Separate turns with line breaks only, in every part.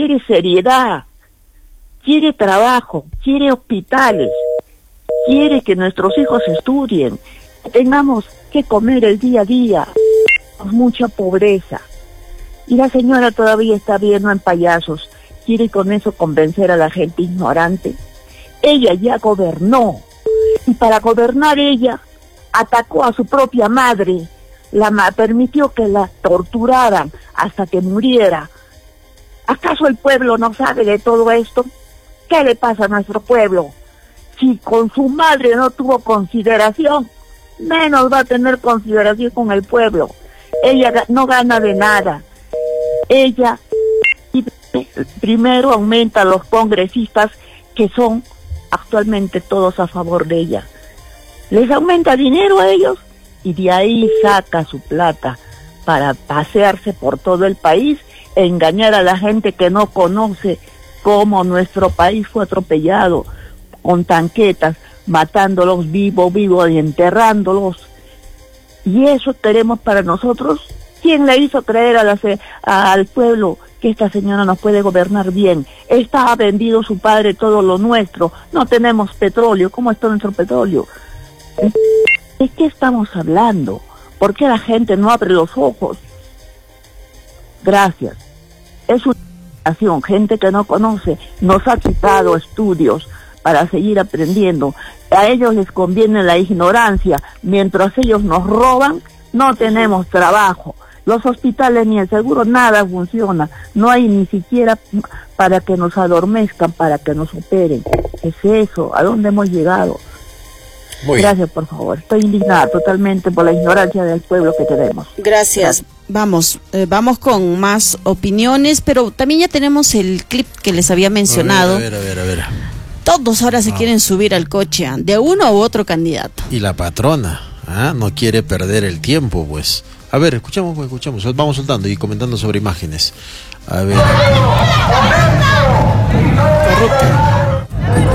quiere seriedad, quiere trabajo, quiere hospitales, quiere que nuestros hijos estudien, que tengamos que comer el día a día, con mucha pobreza. Y la señora todavía está viendo en payasos, quiere con eso convencer a la gente ignorante. Ella ya gobernó, y para gobernar ella, atacó a su propia madre, permitió que la torturaran hasta que muriera. ¿Acaso el pueblo no sabe de todo esto? ¿Qué le pasa a nuestro pueblo? Si con su madre no tuvo consideración, menos va a tener consideración con el pueblo. Ella no gana de nada. Ella primero aumenta a los congresistas que son actualmente todos a favor de ella. Les aumenta dinero a ellos y de ahí saca su plata para pasearse por todo el país, engañar a la gente que no conoce cómo nuestro país fue atropellado con tanquetas, matándolos vivos y enterrándolos. Y eso queremos para nosotros. ¿Quién le hizo creer al pueblo que esta señora nos puede gobernar bien? Ha vendido su padre todo lo nuestro. No tenemos petróleo. ¿Cómo está nuestro petróleo? ¿De qué estamos hablando? ¿Por qué la gente no abre los ojos? Gracias. Es una nación, gente que no conoce, nos ha quitado estudios para seguir aprendiendo. A ellos les conviene la ignorancia. Mientras ellos nos roban, no tenemos trabajo. Los hospitales ni el seguro, nada funciona. No hay ni siquiera para que nos adormezcan, para que nos operen. ¿Qué es eso? ¿A dónde hemos llegado? Gracias, por favor. Estoy indignada totalmente por la ignorancia del pueblo que tenemos.
Gracias. Vamos con más opiniones, pero también ya tenemos el clip que les había mencionado.
A ver.
Todos ahora se quieren subir al coche de uno u otro candidato.
Y la patrona, no quiere perder el tiempo, pues. A ver, escuchamos, vamos soltando y comentando sobre imágenes. A ver. Corrupta,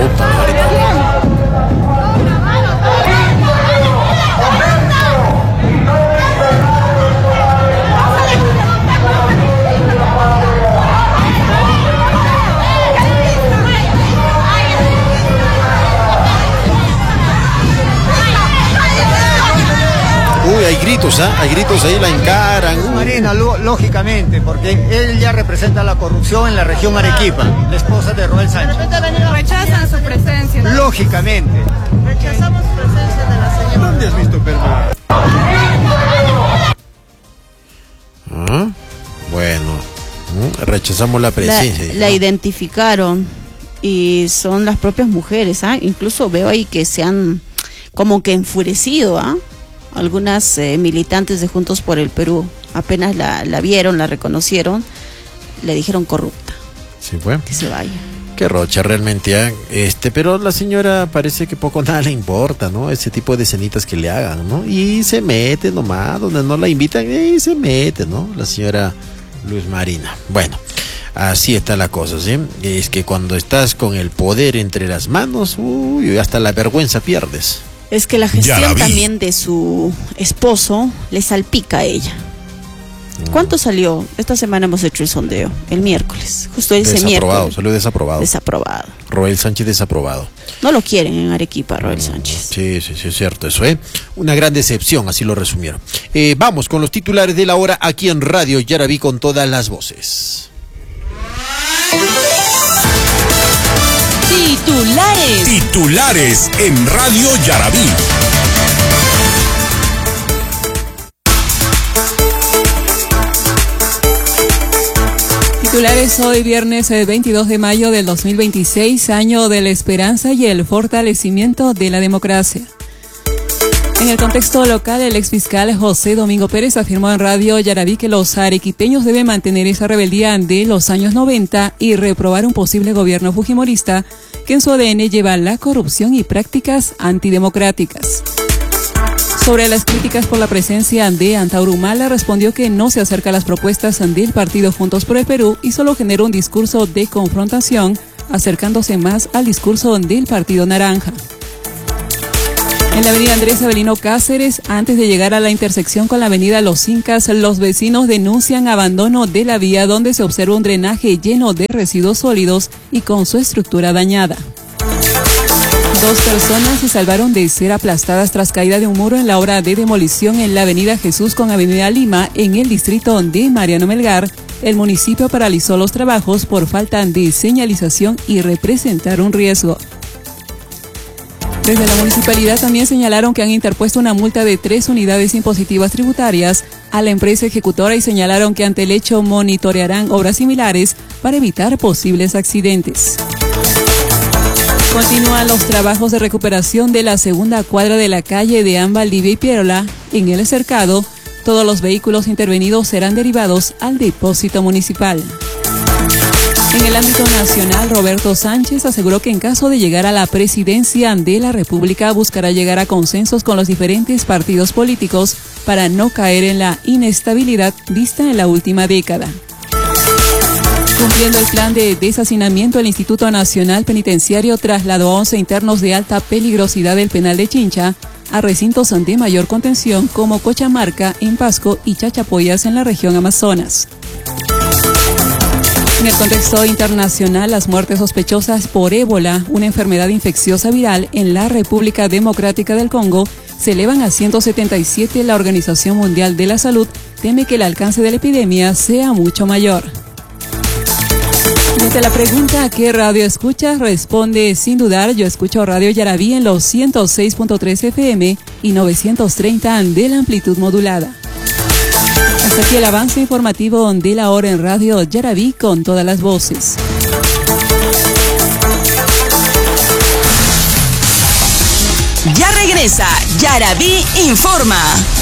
hay gritos ahí, la encaran.
Marina, lógicamente, porque él ya representa la corrupción en la región Arequipa, la esposa de Roel Sánchez.
Rechazan su presencia, ¿no?
Lógicamente.
Rechazamos su presencia de la señora.
¿Dónde has visto perder?
Bueno, rechazamos la presencia.
La identificaron y son las propias mujeres, incluso veo ahí que se han como que enfurecido, algunas militantes de Juntos por el Perú. Apenas la vieron, la reconocieron, le dijeron corrupta.
Sí fue.
Que se vaya.
Qué rocha realmente, pero la señora parece que poco nada le importa, ¿no? Ese tipo de escenitas que le hagan, ¿no? Y se mete nomás, donde no la invitan, y se mete, ¿no? La señora Luz Marina. Bueno, así está la cosa, ¿sí? Es que cuando estás con el poder entre las manos, hasta la vergüenza pierdes.
Es que la gestión también de su esposo le salpica a ella. ¿Cuánto salió? Esta semana hemos hecho el sondeo, el miércoles, justo ese miércoles.
Salió desaprobado.
Desaprobado.
Roel Sánchez desaprobado.
No lo quieren en Arequipa, Roel Sánchez.
Sí, es cierto eso, Una gran decepción, así lo resumieron. Vamos con los titulares de la hora aquí en Radio Yaraví con todas las voces.
Titulares en Radio Yaraví.
Titulares hoy viernes 22 de mayo del 2026, año de la esperanza y el fortalecimiento de la democracia. En el contexto local, el exfiscal José Domingo Pérez afirmó en Radio Yaraví que los arequipeños deben mantener esa rebeldía de los años 90 y reprobar un posible gobierno fujimorista que en su ADN lleva la corrupción y prácticas antidemocráticas. Sobre las críticas por la presencia de Antauro Humala, respondió que no se acerca a las propuestas del partido Juntos por el Perú y solo genera un discurso de confrontación, acercándose más al discurso del Partido Naranja. En la avenida Andrés Avelino Cáceres, antes de llegar a la intersección con la avenida Los Incas, los vecinos denuncian abandono de la vía donde se observa un drenaje lleno de residuos sólidos y con su estructura dañada. 2 personas se salvaron de ser aplastadas tras caída de un muro en la obra de demolición en la avenida Jesús con avenida Lima, en el distrito de Mariano Melgar. El municipio paralizó los trabajos por falta de señalización y representar un riesgo. Desde la municipalidad también señalaron que han interpuesto una multa de 3 unidades impositivas tributarias a la empresa ejecutora y señalaron que ante el hecho monitorearán obras similares para evitar posibles accidentes. Continúan los trabajos de recuperación de la segunda cuadra de la calle de Valdivia y Pierola. En el cercado, todos los vehículos intervenidos serán derivados al depósito municipal. En el ámbito nacional, Roberto Sánchez aseguró que en caso de llegar a la presidencia de la República buscará llegar a consensos con los diferentes partidos políticos para no caer en la inestabilidad vista en la última década. Cumpliendo el plan de deshacinamiento, el Instituto Nacional Penitenciario trasladó a 11 internos de alta peligrosidad del penal de Chincha a recintos de mayor contención como Cochamarca, en Pasco y Chachapoyas en la región Amazonas. En el contexto internacional, las muertes sospechosas por ébola, una enfermedad infecciosa viral en la República Democrática del Congo, se elevan a 177. La Organización Mundial de la Salud teme que el alcance de la epidemia sea mucho mayor. Ante la pregunta ¿a qué radio escuchas? Responde sin dudar, yo escucho Radio Yarabí en los 106.3 FM y 930 de la amplitud modulada. Hasta aquí el avance informativo de la hora en Radio Yarabí con todas las voces.
Ya regresa Yarabí Informa.